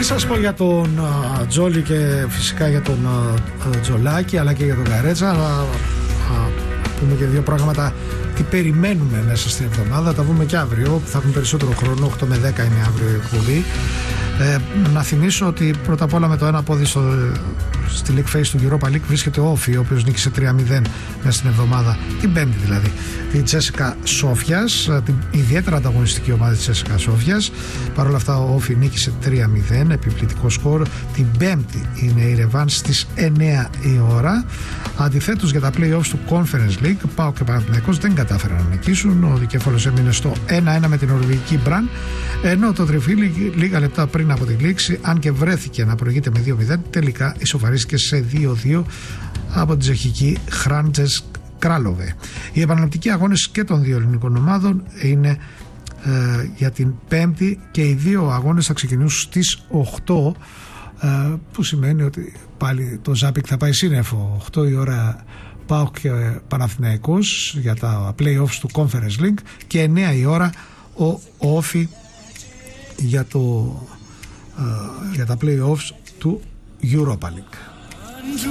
Τι σας πω για τον Τζόλι και φυσικά για τον Τζολάκη, αλλά και για τον Καρέτσα, αλλά πούμε και δύο πράγματα τι περιμένουμε μέσα στην εβδομάδα. Τα βούμε και αύριο, θα έχουμε περισσότερο χρόνο, 8 με 10 είναι αύριο η εκπομπή. Να θυμίσω ότι πρώτα απ' όλα με το ένα πόδι στη League Phase του Europa League βρίσκεται ο Όφι, ο οποίος νίκησε 3-0 μέσα στην εβδομάδα, την Πέμπτη δηλαδή, την Τσέσικα Σόφιας, την ιδιαίτερα ανταγωνιστική ομάδα της Τσέσικα Σόφιας. Παρ' όλα αυτά ο Όφι νίκησε 3-0, επιπληκτικό σκορ. Την Πέμπτη είναι η ρεβάνς στις 9 η ώρα. Αντιθέτως για τα play-offs του Conference League, ΠΑΟΚ και Παναθηναϊκός δεν κατάφεραν να νικήσουν. Ο δικέφαλος έμεινε στο 1-1 με την νορβηγική Μπραν, ενώ το Τριφύλι λίγα λεπτά πριν από τη λήξη, αν και βρέθηκε να προηγείται με 2-0, τελικά ισοφαρίστηκε σε 2-2 από την τσεχική Χράντζες Κράλοβε. Οι επαναληπτικοί αγώνες και των δύο ελληνικών ομάδων είναι για την Πέμπτη και οι δύο αγώνες θα ξεκινήσουν στις 8, που σημαίνει ότι πάλι το Ζάπικ θα πάει σύννεφο. 8 η ώρα ΠΑΟΚ και Παναθηναϊκός για τα play-offs του Conference League και 9 η ώρα ο Όφι για τα play-offs του Europa League.